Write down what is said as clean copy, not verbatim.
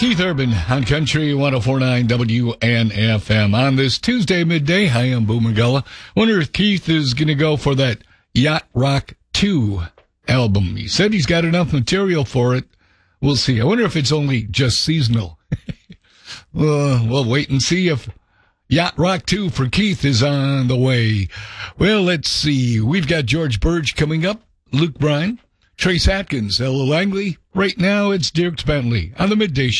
Keith Urban on Country 104.9 WNFM. On this Tuesday midday, hi, I'm Boo Magella. Wonder if Keith is going to go for that Yacht Rock 2 album. He said he's got enough material for it. We'll see. I wonder if it's only just seasonal. We'll wait and see if Yacht Rock 2 for Keith is on the way. Well, let's see. We've got George Burge coming up, Luke Bryan, Trace Atkins, Ella Langley. Right now, it's Dierks Bentley on the Midday Show.